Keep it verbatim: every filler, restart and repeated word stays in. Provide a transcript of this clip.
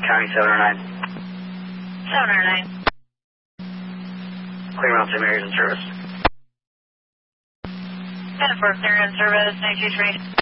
County seven oh nine. seven oh nine. Clear Mountain Mary's in service. ten four, clear in service, nine two three.